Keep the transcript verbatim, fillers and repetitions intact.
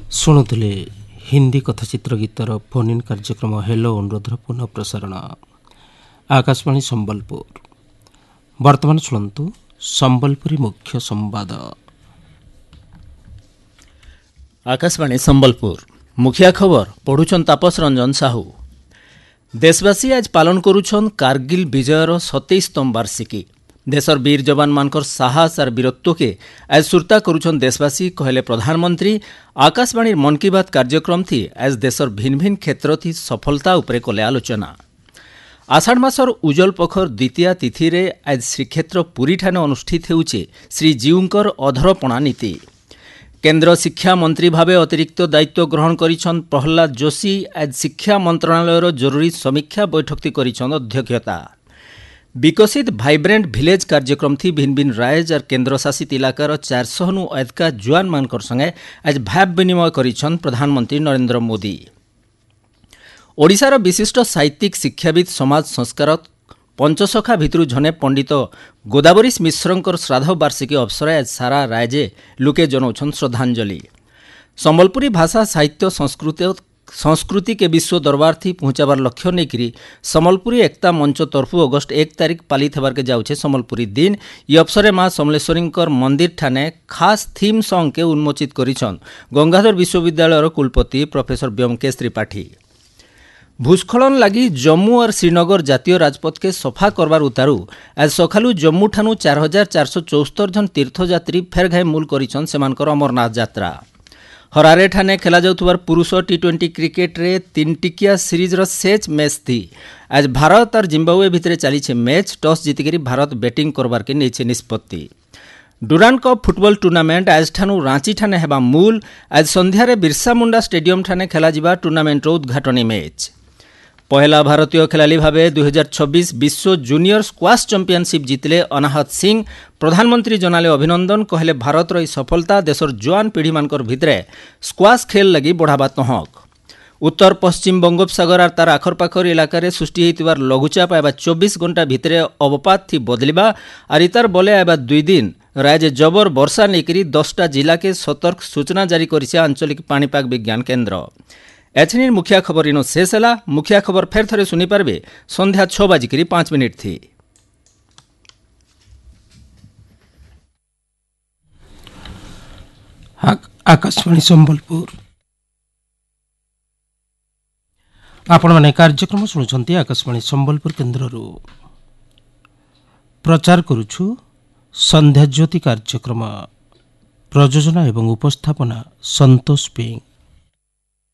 ଶୁଣୁଥିଲେ ହିନ୍ଦୀ କଥାଚିତ୍ର ଗୀତର ଫୋନ୍ ଇନ୍ କାର୍ଯ୍ୟକ୍ରମ ହେଲୋ ଅନୁରୋଧର ପୁନଃ ପ୍ରସାରଣ ଆକାଶବାଣୀ ସମ୍ବଲପୁର। ବର୍ତ୍ତମାନ ଶୁଣନ୍ତୁ ସମ୍ବଲପୁରୀ ମୁଖ୍ୟ ସମ୍ବାଦ। ଆକାଶବାଣୀ ସମ୍ବଲପୁର ମୁଖିଆ ଖବର ପଢ଼ୁଛନ୍ ତାପସ ରଞ୍ଜନ ସାହୁ। ଦେଶବାସୀ ଆজ ପାଳନ କରୁଛନ୍ କାର୍ଗିଲ ବିଜୟର ସତେଇଶତମ ବାର୍ଷିକୀ। देशर वीर जवान मानकर साहस और वीरत्व के आज सुरता करुछन देशवासी कहले प्रधानमंत्री। आकाशवाणी मन की बात कार्यक्रम थी आज देशर भिन्न भिन्न क्षेत्र थी सफलता उपरे कले आलोचना। आषाढ़ मासर उज्जवल पखर द्वितीय तिथि रे आज श्रीक्षेत्र पुरी ठाने अनुष्ठित होउछे श्रीजीउंकर अधरपणा नीति। केन्द्र शिक्षा मंत्री भावे अतिरिक्त दायित्व ग्रहण करिछन प्रहलाद जोशी। आज शिक्षा मंत्रणालयर जरूरी समीक्षा बैठक थी करिछन अध्यक्षता। विकसित भाइब्रेंट भिलेज कार्यक्रम थी भिन्न भिन्न राज्य और केन्द्र शासित इलाकार चार सौ नु अधिका जुआन मानकर संगे आज भाव विनिमय करिछन प्रधानमंत्री नरेंद्र मोदी। ओडिशार विशिष्ट साहित्यिक शिक्षाविद समाज संस्कारक पंचसखा भितरु जने पंडित गोदावरीश मिश्रंकर श्राद्ध वार्षिकी अवसर आज सारा राज्य लुके जनौछन श्रद्धांजलि। संबलपुरी भाषा साहित्य संस्कृति संस्कृति के विश्व दरबार थी पहुंचाबार लक्ष्य नहीं संबलपुरी एकता मंच तरफु अगस्ट एक तारीख पालित होबार के जाउछे संबलपुरी दिन। ये अवसर माँ समलेश्वरी मंदिर ठाने खास थीम सॉन्ग के उन्मोचित करिछन गंगाधर विश्वविद्यालय कुलपति प्रोफेसर व्योमकेश त्रिपाठी। भूस्खलन लगी जम्मू और श्रीनगर जातीय राजपथ के सफा करबार उतारू आज सकालू जम्मू ठानु चार हजार चार सौ चौहत्तर जन तीर्थयात्री फेर घाई मूल करिछन सेमानकर अमरनाथ यात्रा। हरारे ठाने खेला जाउथबार पुरुष टी ट्वेंटी क्रिकेट रे तीन टिकिया सीरीजर सेच मैच थी आज भारत और जिम्बाब्वे भितर चली मैच। टॉस जीतिक भारत बैटिंग करबार के नहीं निष्पत्ति। डुरान कप फुटबॉल टूर्नामेंट आज ठानु रांची ठाने हेबा मूल आज संध्यारे बिरसा मुंडा स्टेडियम ठाने खेला जिबा टूर्नामेंट उद्घाटनी मैच। पहला भारतीय खेलाड़ी भावे दुई हजार छब्बीस विश्व जूनियर स्क्वाश चैंपियनशिप जीतले अनाहत सिंह। प्रधानमंत्री जनाले अभिनंदन कहले भारत रही सफलता देशर जुआन पीढ़ी मानकर भितरे स्क्वाश खेल लगी बढ़ावा तहक। उत्तर पश्चिम बंगोपसागर और तार आखर पाखर इलाकार सृष्टि होइतिबार लघुचाप आबा चौबीस घंटा भितरे अवपात थी बदलिबा और इतार बले आबा दुई दिन राज्य जबर वर्षा नेकरी दसटा जिला के सतर्क सूचना जारी करिছে आंचलिक पाणीपाग विज्ञान केन्द्र। एथनिर मुखिया खबर इनो शेष है। मुखिया खबर फेर थरे सुनी पारबे संध्या छह बाजिकी पांच मिनिट थी। आकाशवाणी संबलपुर आपण माने कार्यक्रम शुणुछंती आकाशवाणी संबलपुर केन्द्ररू प्रचार करुछु संध्या ज्योति कार्यक्रम प्रयोजना एवं उपस्थापना संतोष पिंग।